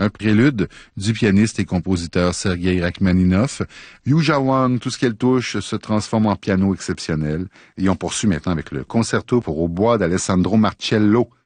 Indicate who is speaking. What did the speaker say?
Speaker 1: un prélude du pianiste et compositeur Sergueï Rachmaninov. Yuja Wang, tout ce qu'elle touche se transforme en piano exceptionnel. Et on poursuit maintenant avec le concerto pour hautbois d'Alessandro Marcello,